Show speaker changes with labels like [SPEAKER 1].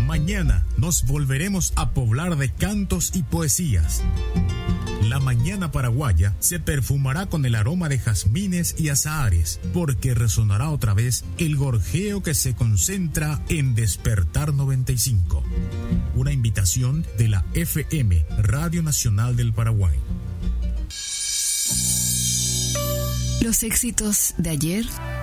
[SPEAKER 1] Mañana nos volveremos a poblar de cantos y poesías. La mañana paraguaya se perfumará con el aroma de jazmines y azahares, porque resonará otra vez el gorjeo que se concentra en Despertar 95. Una invitación de la FM, Radio Nacional del Paraguay.
[SPEAKER 2] Los éxitos de ayer